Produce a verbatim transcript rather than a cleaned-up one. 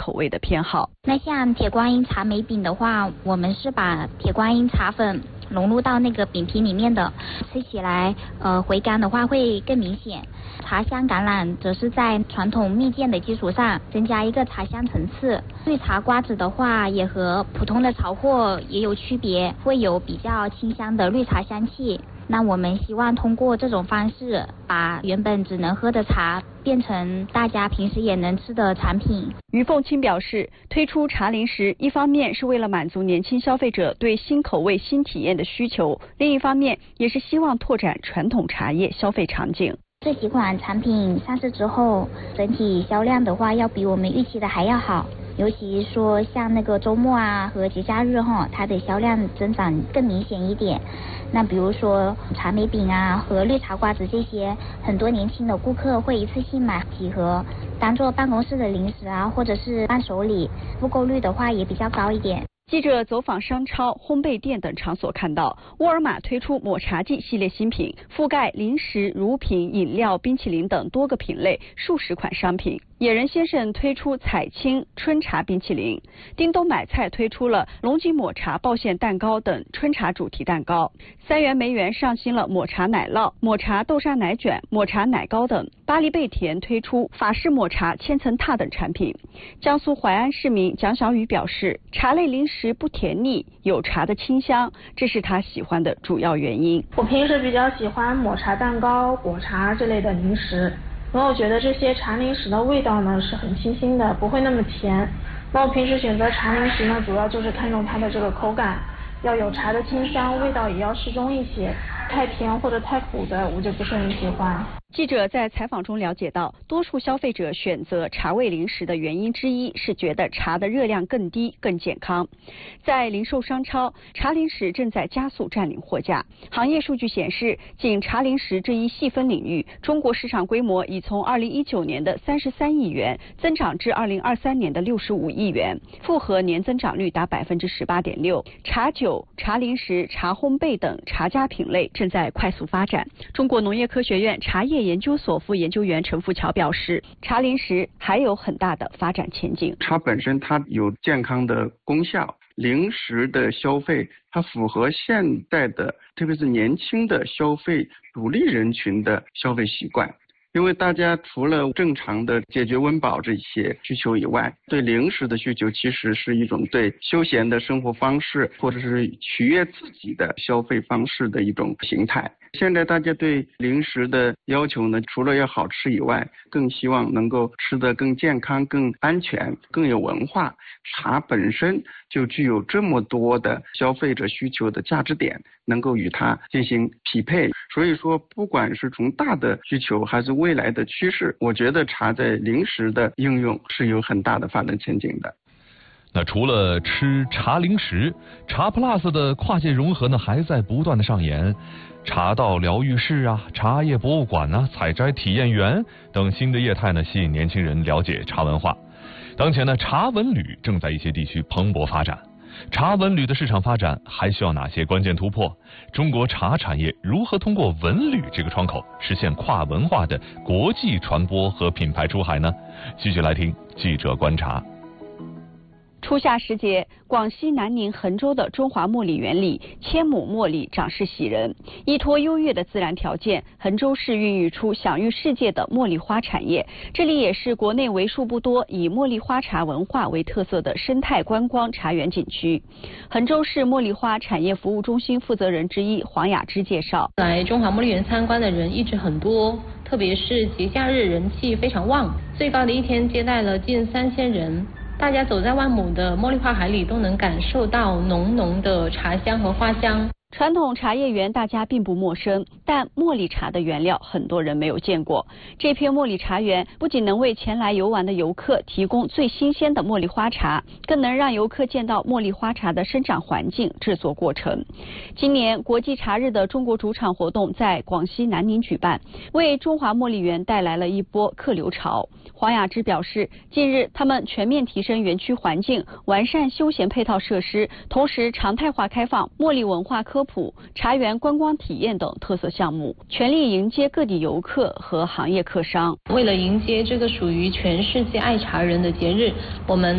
口味的偏好。 那像铁观音茶梅饼的话，我们是把铁观音茶粉融入到那个饼皮里面的，吃起来呃回甘的话会更明显。茶香橄榄则是在传统蜜饯的基础上增加一个茶香层次。绿茶瓜子的话也和普通的潮货也有区别，会有比较清香的绿茶香气。那我们希望通过这种方式，把原本只能喝的茶变成大家平时也能吃的产品。 于凤清表示，推出茶零食，一方面是为了满足年轻消费者对新口味、新体验的需求，另一方面也是希望拓展传统茶叶消费场景。 这几款产品上市之后，整体销量的话要比我们预期的还要好。尤其说像那个周末啊和节假日哈，它的销量增长更明显一点。那比如说茶梅饼啊和绿茶瓜子这些，很多年轻的顾客会一次性买几盒，当做办公室的零食啊，或者是伴手礼，复购率的话也比较高一点。 记者走访商超、烘焙店等场所看到，沃尔玛推出抹茶季系列新品，覆盖零食、乳品、饮料、冰淇淋等多个品类，数十款商品。野人先生推出彩青春茶冰淇淋，叮咚买菜推出了龙井抹茶爆馅蛋糕等春茶主题蛋糕，三元梅园上新了抹茶奶酪、抹茶豆沙奶卷、抹茶奶糕等，巴黎贝甜推出法式抹茶千层塔等产品。江苏淮安市民蒋小雨表示，茶类零食不甜腻，有茶的清香，这是他喜欢的主要原因。 我平时比较喜欢抹茶蛋糕、果茶这类的零食，因为我觉得这些茶零食的味道呢是很清新的，不会那么甜。那我平时选择茶零食呢，主要就是看重它的这个口感，要有茶的清香，味道也要适中一些，太甜或者太苦的我就不是很喜欢。 记者在采访中了解到，多数消费者选择茶味零食的原因之一是觉得茶的热量更低、更健康。在零售商超，茶零食正在加速占领货架。行业数据显示，仅茶零食这一细分领域，中国市场规模已从二零一九年的三十三亿元增长至二零二三年的六十五亿元，复合年增长率达百分之十八点六。茶酒、茶零食、茶烘焙等茶家品类正在快速发展。中国农业科学院茶叶研究所副研究员陈富桥表示，茶零食还有很大的发展前景。 茶本身它有健康的功效，零食的消费它符合现代的，特别是年轻的消费主力人群的消费习惯。因为大家除了正常的解决温饱这些需求以外，对零食的需求其实是一种对休闲的生活方式或者是取悦自己的消费方式的一种形态。现在大家对零食的要求呢，除了要好吃以外，更希望能够吃得更健康、更安全、更有文化。茶本身就具有这么多的消费者需求的价值点，能够与它进行匹配。所以说，不管是从大的需求还是未来的趋势，我觉得茶在零食的应用是有很大的发展前景的。 那除了吃茶零食，茶 Plus 的跨界融合呢，还在不断的上演。茶道疗愈室啊、茶叶博物馆啊、采摘体验园等新的业态呢，吸引年轻人了解茶文化。当前呢，茶文旅正在一些地区蓬勃发展。茶文旅的市场发展还需要哪些关键突破？中国茶产业如何通过文旅这个窗口实现跨文化的国际传播和品牌出海呢？继续来听记者观察。 初夏时节，广西南宁衡州的中华茉莉园里，千亩茉莉长势喜人。依托优越的自然条件，衡州市孕育出享誉世界的茉莉花产业。这里也是国内为数不多以茉莉花茶文化为特色的生态观光茶园景区。衡州市茉莉花产业服务中心负责人之一黄雅芝介绍， 来中华茉莉园参观的人一直很多，特别是节假日人气非常旺，最高的一天接待了近三千人。大家走在万亩的茉莉花海里，都能感受到浓浓的茶香和花香。 传统茶叶园大家并不陌生，但茉莉茶的原料很多人没有见过。这片茉莉茶园不仅能为前来游玩的游客提供最新鲜的茉莉花茶，更能让游客见到茉莉花茶的生长环境、制作过程。今年国际茶日的中国主场活动在广西南宁举办，为中华茉莉园带来了一波客流潮。黄雅芝表示，近日他们全面提升园区环境，完善休闲配套设施，同时常态化开放茉莉文化科普、茶园观光体验等特色项目，全力迎接各地游客和行业客商。 为了迎接这个属于全世界爱茶人的节日，我们